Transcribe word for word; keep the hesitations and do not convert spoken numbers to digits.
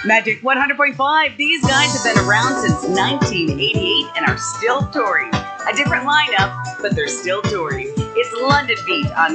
Magic one hundred point five. These guys have been around since nineteen eighty-eight and are still touring. A different lineup, but they're still touring. It's London Beat on